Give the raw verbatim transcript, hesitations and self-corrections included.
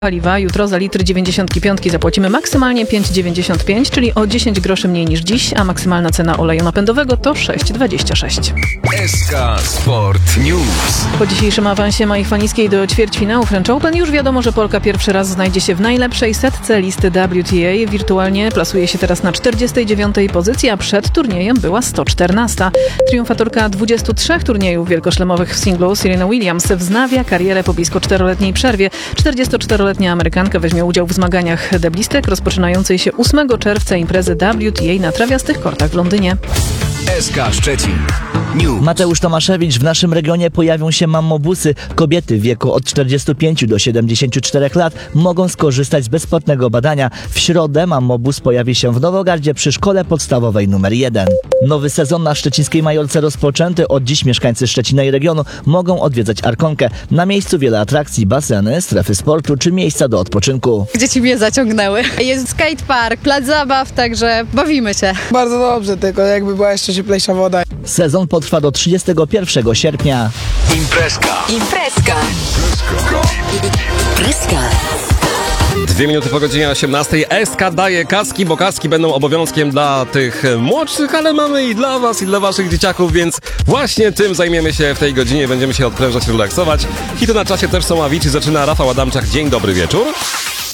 Paliwa jutro za litr dziewięćdziesiąt pięć zapłacimy maksymalnie pięć dziewięćdziesiąt pięć, czyli o dziesięć groszy mniej niż dziś, a maksymalna cena oleju napędowego to sześć dwadzieścia sześć. S K Sport News. Po dzisiejszym awansie Mai Faniskiej do ćwierćfinału French Open już wiadomo, że Polka pierwszy raz znajdzie się w najlepszej setce listy W T A. Wirtualnie plasuje się teraz na czterdziestej dziewiątej pozycji, a przed turniejem była sto czternasta. Triumfatorka dwudziestu trzech turniejów wielkoszlemowych w singlu Serena Williams wznawia karierę po blisko czteroletniej przerwie. czterdziestoczteroletnia Amerykanka weźmie udział w zmaganiach deblistek rozpoczynającej się ósmego czerwca imprezy W T A na trawiastych kortach w Londynie. S K Szczecin News. Mateusz Tomaszewicz: w naszym regionie pojawią się mammobusy. Kobiety w wieku od czterdziestu pięciu do siedemdziesięciu czterech lat mogą skorzystać z bezpłatnego badania. W środę mammobus pojawi się w Nowogardzie przy szkole podstawowej numer jeden. Nowy sezon na szczecińskiej Majorce rozpoczęty. Od dziś mieszkańcy Szczecina i regionu mogą odwiedzać Arkonkę. Na miejscu wiele atrakcji, baseny, strefy sportu czy miejsca do odpoczynku. Dzieci mnie zaciągnęły. Jest skatepark, plac zabaw, także bawimy się. Bardzo dobrze, tylko jakby była jeszcze cieplejsza woda. Sezon potrwa do trzydziestego pierwszego sierpnia. Imprezka. Imprezka. Imprezka. Dwie minuty po godzinie osiemnastej. S K daje kaski, bo kaski będą obowiązkiem dla tych młodszych, ale mamy i dla was, i dla waszych dzieciaków, więc właśnie tym zajmiemy się w tej godzinie. Będziemy się odprężać, relaksować. Hity na czasie też są, a Avicii zaczyna Rafał Adamczak. Dzień dobry wieczór.